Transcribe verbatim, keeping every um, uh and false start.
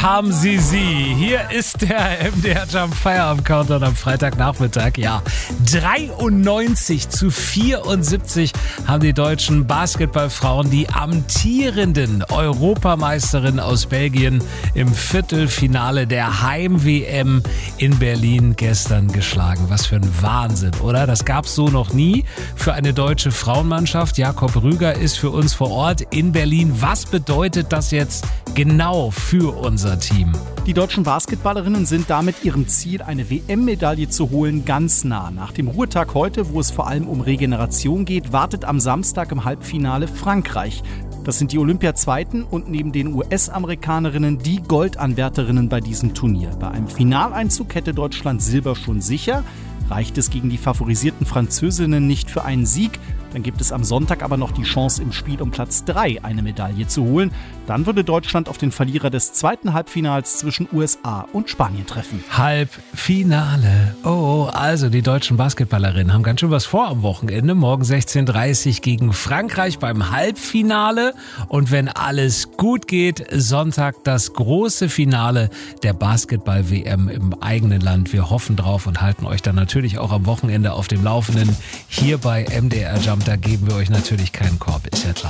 haben sie sie. Hier ist der M D R Jump Feierabend Countdown am Freitagnachmittag. Ja, dreiundneunzig zu vierundsiebzig haben die deutschen Basketballfrauen die amtierenden Europameisterinnen aus Belgien im Viertelfinale der Heim-W M in Berlin gestern geschlagen. Was für ein Wahnsinn, oder? Das gab's so noch nie für eine deutsche Frauenmannschaft. Jakob Rüger ist für uns vor Ort in Berlin. Was bedeutet das jetzt genau für unser Team? Die deutschen Basketballerinnen sind damit ihrem Ziel, eine W M-Medaille zu holen, ganz nah. Nach dem Ruhetag heute, wo es vor allem um Regeneration geht, wartet am Samstag im Halbfinale Frankreich. Das sind die Olympiazweiten und neben den U S-Amerikanerinnen die Goldanwärterinnen bei diesem Turnier. Bei einem Finaleinzug hätte Deutschland Silber schon sicher. Reicht es gegen die favorisierten Französinnen nicht für einen Sieg, dann gibt es am Sonntag aber noch die Chance, im Spiel um Platz drei eine Medaille zu holen. Dann würde Deutschland auf den Verlierer des zweiten Halbfinals zwischen U S A und Spanien treffen. Halbfinale. Oh, also die deutschen Basketballerinnen haben ganz schön was vor am Wochenende. Morgen sechzehn Uhr dreißig gegen Frankreich beim Halbfinale. Und wenn alles gut geht, Sonntag das große Finale der Basketball-W M im eigenen Land. Wir hoffen drauf und halten euch dann natürlich auch am Wochenende auf dem Laufenden. Hier bei M D R Jump, da geben wir euch natürlich keinen Korb, ist ja klar.